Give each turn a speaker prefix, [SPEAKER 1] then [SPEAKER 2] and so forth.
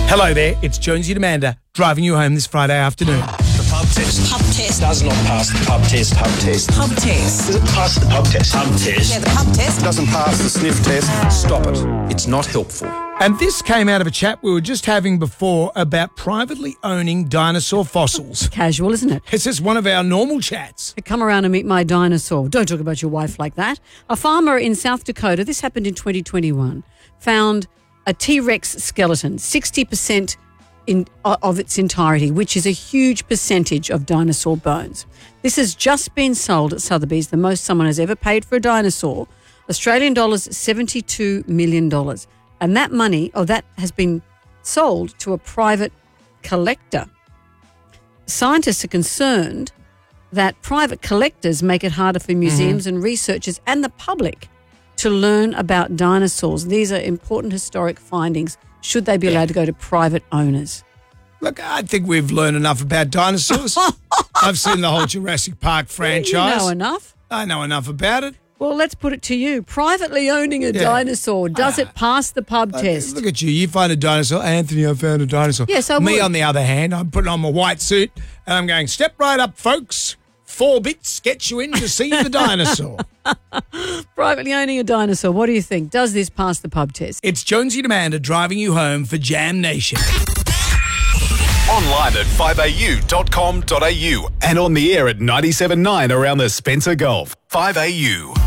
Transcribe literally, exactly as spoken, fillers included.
[SPEAKER 1] Hello there, it's Jonesy and Amanda driving you home this Friday afternoon.
[SPEAKER 2] The pub test.
[SPEAKER 3] Pub test.
[SPEAKER 2] Does not pass the pub test. Pub test.
[SPEAKER 3] Pub test.
[SPEAKER 2] Does it pass the pub test? Pub test.
[SPEAKER 3] Yeah, the pub test.
[SPEAKER 2] Doesn't pass the sniff test. Stop it. It's not helpful.
[SPEAKER 1] And this came out of a chat we were just having before about privately owning dinosaur fossils.
[SPEAKER 4] Casual, isn't it?
[SPEAKER 1] It's just one of our normal chats.
[SPEAKER 4] Come around and meet my dinosaur. Don't talk about your wife like that. A farmer in South Dakota, this happened in twenty twenty-one, found a T-Rex skeleton, sixty percent in, of its entirety, which is a huge percentage of dinosaur bones. This has just been sold at Sotheby's, the most someone has ever paid for a dinosaur, Australian dollars seventy-two million dollars. And that money, or that has been sold to a private collector. Scientists are concerned that private collectors make it harder for museums mm-hmm. and researchers and the public to learn about dinosaurs. These are important historic findings. Should they be allowed yeah. to go to private owners?
[SPEAKER 1] Look, I think we've learned enough about dinosaurs. I've seen the whole Jurassic Park franchise.
[SPEAKER 4] Yeah, you know enough.
[SPEAKER 1] I know enough about it.
[SPEAKER 4] Well, let's put it to you. Privately owning a yeah. dinosaur, does uh, it pass the pub
[SPEAKER 1] uh,
[SPEAKER 4] test?
[SPEAKER 1] Look at you. You find a dinosaur. Anthony, I found a dinosaur.
[SPEAKER 4] Yes, I
[SPEAKER 1] Me,
[SPEAKER 4] would.
[SPEAKER 1] on the other hand, I'm putting on my white suit and I'm going, step right up, folks. Four bits get you in to see the dinosaur.
[SPEAKER 4] Privately owning a dinosaur, what do you think? Does this pass the pub test?
[SPEAKER 1] It's Jonesy and Amanda driving you home for Jam Nation.
[SPEAKER 5] Online at five a u dot com dot a u and on the air at ninety-seven point nine around the Spencer Gulf. five A U.